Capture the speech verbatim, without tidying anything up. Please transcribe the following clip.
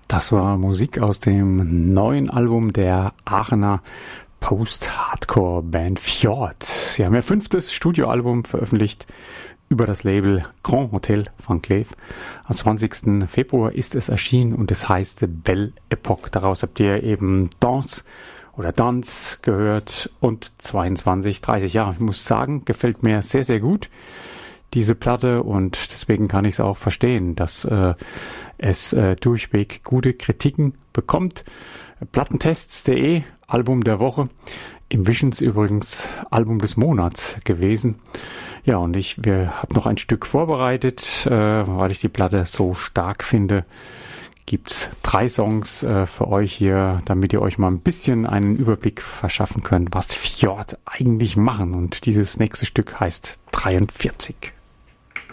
Das war Musik aus dem neuen Album der Aachener Post-Hardcore-Band Fjord. Sie haben ihr fünftes Studioalbum veröffentlicht über das Label Grand Hotel Van Cleef. Am zwanzigsten Februar ist es erschienen und es heißt Belle Epoque. Daraus habt ihr eben Danse oder Dance gehört und zweiundzwanzig, dreißig Jahre. Ich muss sagen, gefällt mir sehr, sehr gut, diese Platte, und deswegen kann ich es auch verstehen, dass äh, es äh, durchweg gute Kritiken bekommt. Plattentests punkt de, Album der Woche. Im Visions übrigens Album des Monats gewesen. Ja, und ich habe noch ein Stück vorbereitet, äh, weil ich die Platte so stark finde. Gibt's drei Songs äh, für euch hier, damit ihr euch mal ein bisschen einen Überblick verschaffen könnt, was Fjord eigentlich machen. Und dieses nächste Stück heißt dreiundvierzig.